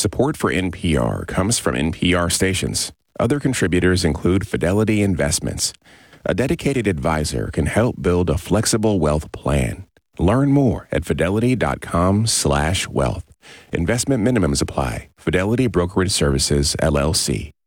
Support for NPR comes from NPR stations. Other contributors include Fidelity Investments. A dedicated advisor can help build a flexible wealth plan. Learn more at fidelity.com/wealth. Investment minimums apply. Fidelity Brokerage Services, LLC.